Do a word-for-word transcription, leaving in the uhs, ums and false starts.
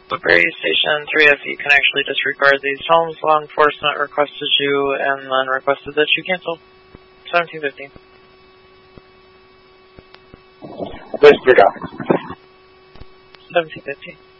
Woodbury Station three F, you can actually disregard these homes. Law enforcement requested you and then requested that you cancel. seventeen fifteen. Disregard. seventeen fifteen.